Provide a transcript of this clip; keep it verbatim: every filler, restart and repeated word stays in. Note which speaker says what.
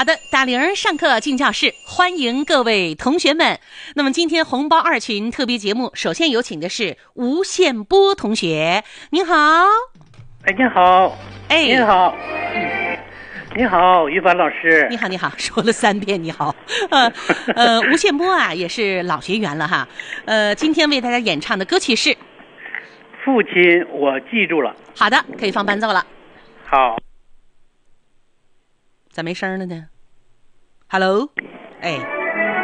Speaker 1: 的，打铃上课进教室，欢迎各位同学们。那么今天红包二群特别节目，首先有请的是吴宪波同学，您好。
Speaker 2: 哎，您好。
Speaker 1: 哎，
Speaker 2: 您好。嗯，您好，于凡老师。
Speaker 1: 你好，你好，说了三遍你好。呃呃，吴宪波啊，也是老学员了哈。呃，今天为大家演唱的歌曲是《
Speaker 2: 父亲，我记住了》。
Speaker 1: 好的，可以放伴奏了。
Speaker 2: 好。
Speaker 1: 咋没声了呢 ？Hello， 哎。